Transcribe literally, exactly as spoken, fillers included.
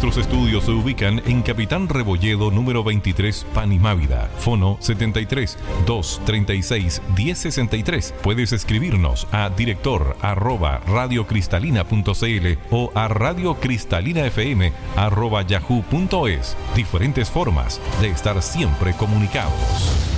Nuestros estudios se ubican en Capitán Rebolledo número veintitrés, Panimávida. Fono setenta y tres, doscientos treinta y seis, diez sesenta y tres. Puedes escribirnos a director arroba radiocristalina punto cl o a radiocristalina.fm arroba yahoo punto es. Diferentes formas de estar siempre comunicados.